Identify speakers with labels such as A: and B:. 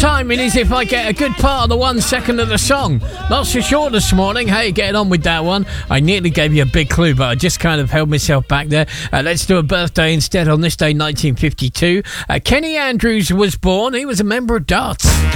A: timing is if I get a good part of the 1 second of the song. Not so sure this morning. How you getting on with that one? I nearly gave you a big clue, but I just kind of held myself back there. Let's do a birthday instead. On this day, 1952, Kenny Andrews was born. He was a member of Darts.